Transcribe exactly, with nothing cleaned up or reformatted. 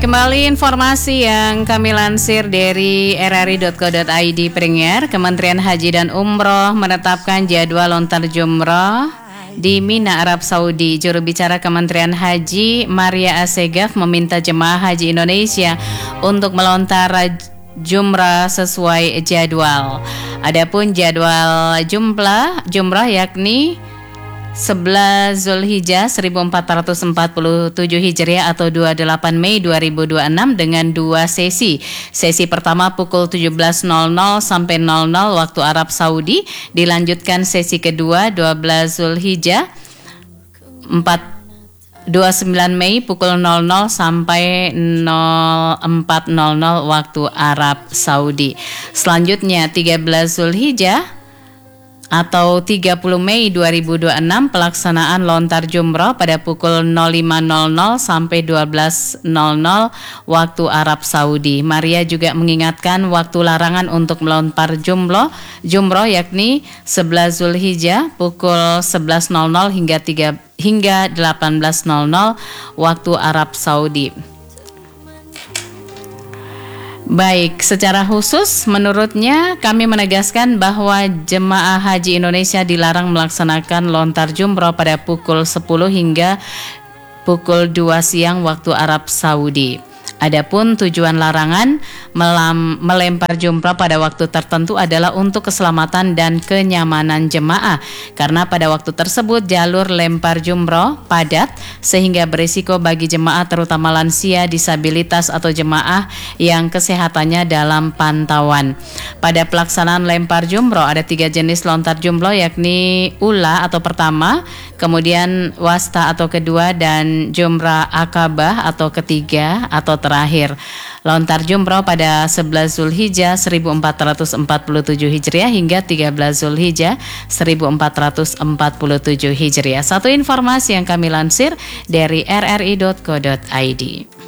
Kembali informasi yang kami lansir dari r r i dot co dot i d Premier, Kementerian Haji dan Umroh menetapkan jadwal lontar jumroh di Mina, Arab Saudi. Juru bicara Kementerian Haji, Maria Assegaf, meminta jemaah haji Indonesia untuk melontar jumrah sesuai jadwal. Adapun jadwal jumlah jumrah yakni sebelas Zulhijjah seribu empat ratus empat puluh tujuh Hijriah atau dua puluh delapan Mei dua ribu dua puluh enam dengan dua sesi. Sesi pertama pukul tujuh belas nol nol sampai nol nol waktu Arab Saudi, dilanjutkan sesi kedua dua belas Zulhijjah dua puluh sembilan Mei pukul nol nol sampai nol empat nol nol waktu Arab Saudi. Selanjutnya tiga belas Zulhijjah atau tiga puluh Mei dua ribu dua puluh enam, pelaksanaan lontar jumroh pada pukul nol lima nol nol sampai dua belas nol nol waktu Arab Saudi. Maria juga mengingatkan waktu larangan untuk melontar jumroh jumroh yakni sebelas Zulhijjah pukul sebelas nol nol hingga tiga hingga delapan belas nol nol waktu Arab Saudi. Baik, secara khusus menurutnya kami menegaskan bahwa jemaah haji Indonesia dilarang melaksanakan lontar jumroh pada pukul sepuluh hingga pukul dua siang waktu Arab Saudi. Adapun tujuan larangan melam, melempar jumrah pada waktu tertentu adalah untuk keselamatan dan kenyamanan jemaah, karena pada waktu tersebut jalur lempar jumrah padat sehingga berisiko bagi jemaah terutama lansia, disabilitas atau jemaah yang kesehatannya dalam pantauan. Pada pelaksanaan lempar jumrah ada tiga jenis lontar jumrah, yakni ula atau pertama, kemudian wasta atau kedua, dan jumrah akabah atau ketiga atau terakhir. Lontar jumroh pada sebelas Zulhijjah seribu empat ratus empat puluh tujuh Hijriah hingga tiga belas Zulhijjah seribu empat ratus empat puluh tujuh Hijriah. Satu informasi yang kami lansir dari r r i dot co dot i d.